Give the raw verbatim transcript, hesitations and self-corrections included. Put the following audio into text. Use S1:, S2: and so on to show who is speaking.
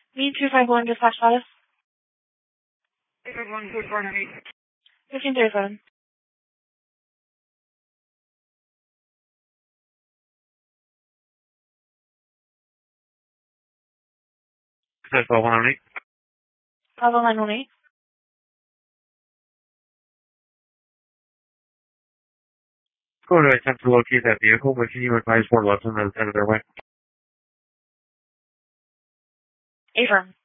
S1: Me two five one dispatch status.
S2: two five one, code four nine eight.
S1: Fifteen thirty seven.
S2: That's all one eight.
S1: Bravo nine one eight.
S2: Go to attempt to locate that vehicle, but can you advise more left on the other way?
S1: Affirm.